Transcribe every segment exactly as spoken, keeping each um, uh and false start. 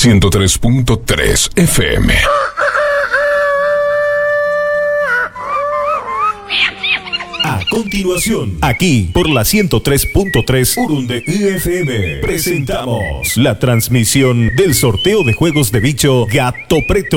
ciento tres punto tres F M. A continuación, aquí por la ciento tres punto tres Urunde F M, presentamos la transmisión del sorteo de juegos de bicho Gato Preto.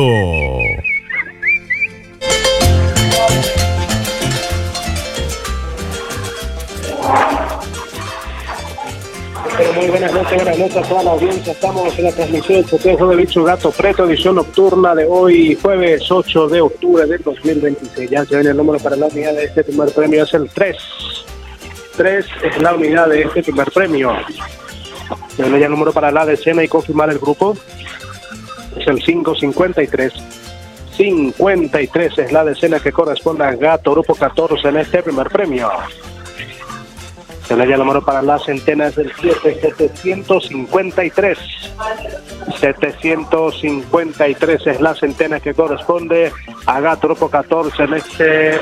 Muy buenas noches, buenas noches a toda la audiencia. Estamos en la transmisión del sorteo de bicho Gato Preto, edición nocturna de hoy, jueves ocho de octubre del dos mil veintiséis. Ya se viene el número para la unidad de este primer premio, es el tres. tres es la unidad de este primer premio. Se viene ya el número para la decena y confirmar el grupo. Es el cinco cincuenta y tres. cincuenta y tres es la decena que corresponde a Gato Grupo catorce en este primer premio. Se le da el número para la centena, es el siete setecientos cincuenta y tres. setecientos cincuenta y tres es la centena que corresponde a Gato Grupo catorce en este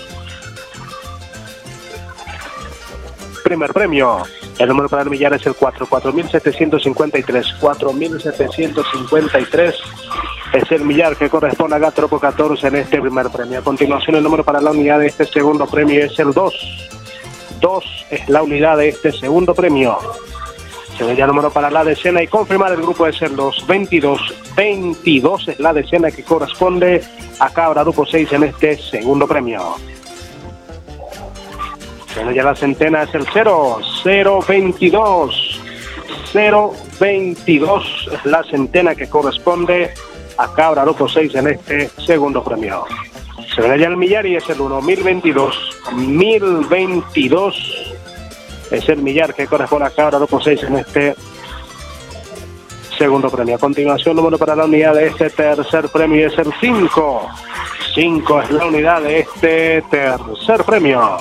primer premio. El número para el millar es el cuatro, cuatro mil setecientos cincuenta y tres. cuatro mil setecientos cincuenta y tres es el millar que corresponde a Gato Grupo catorce en este primer premio. A continuación, el número para la unidad de este segundo premio es el dos. dos es la unidad de este segundo premio. Se ve ya el número para la decena y confirmar el grupo es el dos. veintidós. veintidós es la decena que corresponde a Cabra Grupo seis en este segundo premio. Se ve ya la centena es el cero. cero veintidós. cero veintidós es la centena que corresponde a Cabra Grupo seis en este segundo premio. Se ve ya el millar y es el uno. mil veintidós. mil veintidós es el millar que corresponde a Cabra Grupo seis en este segundo premio. A continuación, número para la unidad de este tercer premio es el cinco. cinco es la unidad de este tercer premio.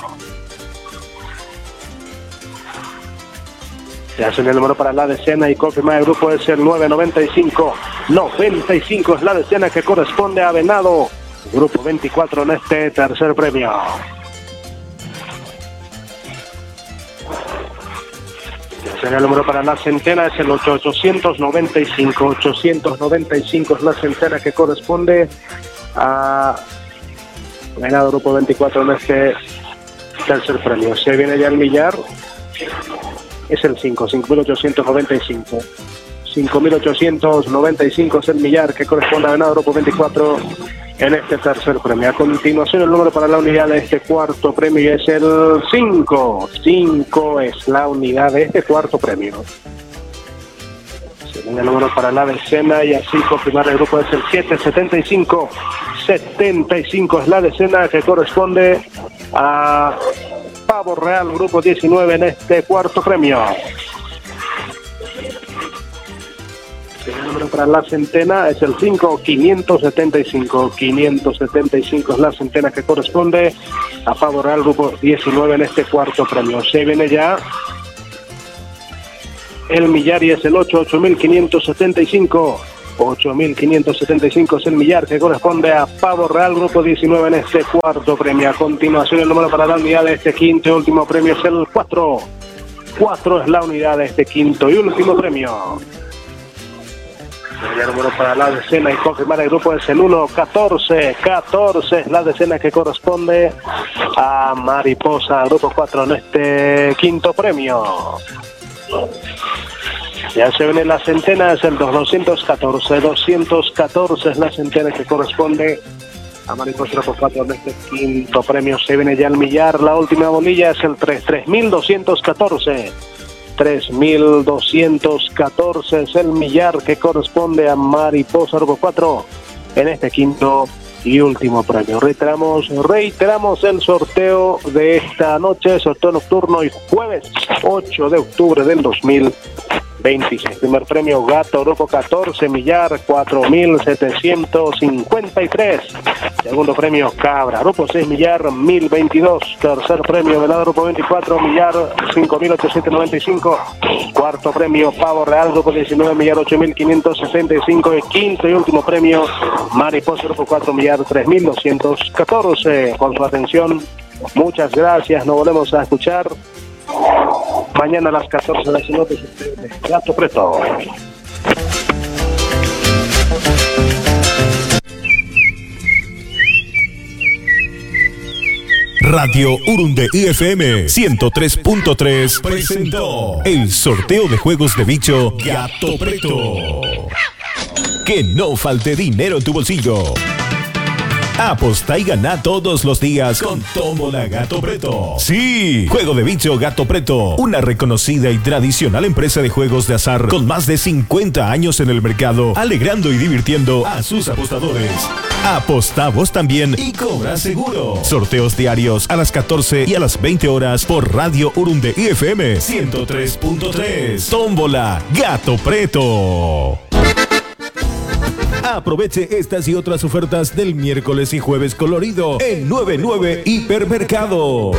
Se hace el número para la decena y confirma el grupo es el nueve noventa y cinco. noventa y cinco es la decena que corresponde a Venado Grupo veinticuatro en este tercer premio. El número para la centena es el ocho, ochocientos noventa y cinco. ochocientos noventa y cinco es la centena que corresponde a Venado Grupo veinticuatro en este tercer premio. Se viene ya el millar, es el cinco, cinco mil ochocientos noventa y cinco. cinco mil ochocientos noventa y cinco es el millar que corresponde a Venado Grupo veinticuatro en este tercer premio. A continuación, el número para la unidad de este cuarto premio es el cinco. cinco es la unidad de este cuarto premio. Según el número para la decena y así confirmar el grupo es el siete setenta y cinco. setenta y cinco es la decena que corresponde a Pavo Real Grupo diecinueve en este cuarto premio. El número para la centena es el cinco, quinientos setenta y cinco. quinientos setenta y cinco es la centena que corresponde a Pavo Real Grupo diecinueve en este cuarto premio. Se viene ya el millar y es el ocho, ocho mil quinientos setenta y cinco. ocho mil quinientos setenta y cinco es el millar que corresponde a Pavo Real Grupo diecinueve en este cuarto premio. A continuación, el número para la unidad de este quinto y último premio es el cuatro. cuatro es la unidad de este quinto y último premio. El número para la decena y confirmar el grupo es el uno, catorce. catorce es la decena que corresponde a Mariposa Grupo cuatro en este quinto premio. Ya se viene la centena, es el dos, doscientos catorce. doscientos catorce es la centena que corresponde a Mariposa Grupo cuatro en este quinto premio. Se viene ya el millar, la última bolilla es el tres, tres mil doscientos catorce. tres mil doscientos catorce es el millar que corresponde a Mariposa Grupo cuatro en este quinto y último premio. Reiteramos, reiteramos el sorteo de esta noche, sorteo nocturno y jueves ocho de octubre del dos mil veintiséis. Primer premio Gato Grupo catorce, millar cuatro mil setecientos cincuenta y tres. Segundo premio Cabra Grupo seis, millar mil veintidós. Tercer premio Venado Grupo veinticuatro, millar cinco mil ochocientos noventa y cinco. Cuarto premio Pavo Real Grupo diecinueve, millar ocho mil quinientos sesenta y cinco. Y quinto y último premio Mariposa Grupo cuatro, millar tres mil doscientos catorce. Por su atención, muchas gracias. Nos volvemos a escuchar mañana a las catorce de la noche. Gato Preto. Radio Urunde I F M ciento tres punto tres presentó el sorteo de juegos de bicho Gato Preto. Que no falte dinero en tu bolsillo. Aposta y gana todos los días con Tómbola Gato Preto. Sí, Juego de Bicho Gato Preto, una reconocida y tradicional empresa de juegos de azar con más de cincuenta años en el mercado, alegrando y divirtiendo a sus apostadores. Aposta vos también y cobra seguro. Sorteos diarios a las catorce y a las veinte horas por Radio Urunde I F M ciento tres punto tres. Tómbola Gato Preto. Aproveche estas y otras ofertas del miércoles y jueves colorido en noventa y nueve Hipermercado.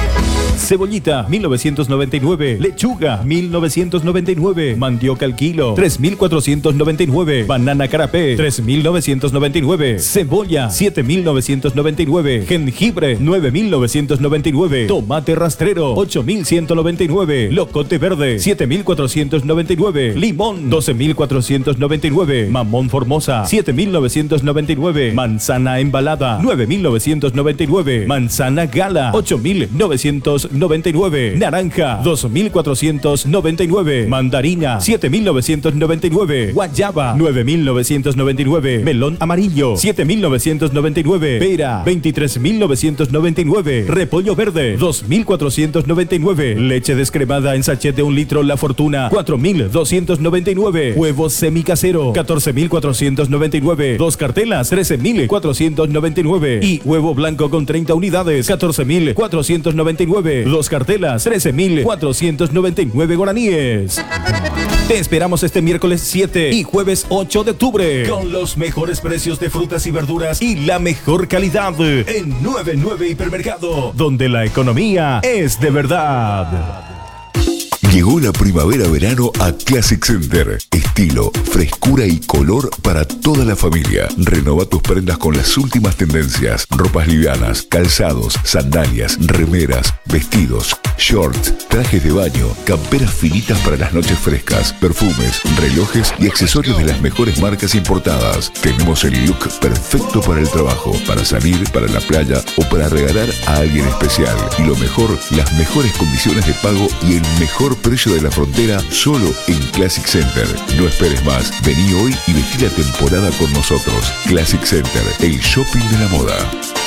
Cebollita, mil novecientos noventa y nueve. Lechuga, mil novecientos noventa y nueve. Mandioca al kilo, tres mil cuatrocientos noventa y nueve. Banana carapé, tres mil novecientos noventa y nueve. Cebolla, siete mil novecientos noventa y nueve. Jengibre, nueve mil novecientos noventa y nueve. Tomate rastrero, ocho mil ciento noventa y nueve. Locote verde, siete mil cuatrocientos noventa y nueve. Limón, doce mil cuatrocientos noventa y nueve. Mamón formosa, siete mil novecientos noventa y nueve. Manzana embalada, nueve mil novecientos noventa y nueve. Manzana gala, ocho mil novecientos noventa y nueve. Naranja, dos mil cuatrocientos noventa y nueve. Mandarina, siete mil novecientos noventa y nueve. Guayaba, nueve mil novecientos noventa y nueve. Melón amarillo, siete mil novecientos noventa y nueve. Pera, veintitrés mil novecientos noventa y nueve. Repollo verde, dos mil cuatrocientos noventa y nueve. Leche descremada en sachet de un litro La Fortuna, cuatro mil doscientos noventa y nueve. Huevos semicasero, catorce mil cuatrocientos noventa y nueve. Dos cartelas, trece mil cuatrocientos noventa y nueve. Y huevo blanco con treinta unidades, catorce mil cuatrocientos noventa y nueve. Dos cartelas, trece mil cuatrocientos noventa y nueve guaraníes. Te esperamos este miércoles siete y jueves ocho de octubre con los mejores precios de frutas y verduras y la mejor calidad en noventa y nueve Hipermercado, donde la economía es de verdad. Llegó la primavera-verano a Classic Center. Estilo, frescura y color para toda la familia. Renova tus prendas con las últimas tendencias. Ropas livianas, calzados, sandalias, remeras, vestidos, shorts, trajes de baño, camperas finitas para las noches frescas, perfumes, relojes y accesorios de las mejores marcas importadas. Tenemos el look perfecto para el trabajo, para salir, para la playa o para regalar a alguien especial. Y lo mejor, las mejores condiciones de pago y el mejor precio de la frontera solo en Classic Center. No esperes más, vení hoy y vestí la temporada con nosotros. Classic Center, el shopping de la moda.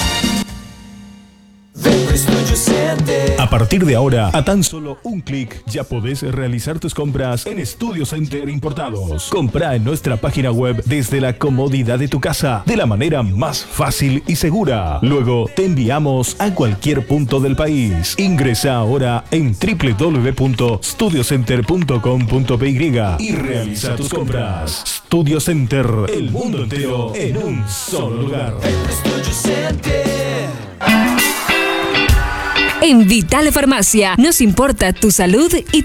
A partir de ahora, a tan solo un clic, ya podés realizar tus compras en Studio Center Importados. Comprá en nuestra página web desde la comodidad de tu casa, de la manera más fácil y segura. Luego, te enviamos a cualquier punto del país. Ingresa ahora en doble u doble u doble u punto studio center punto com punto p y y realiza tus compras. Studio Center, el mundo entero en un solo lugar. En Vital Farmacia nos importa tu salud y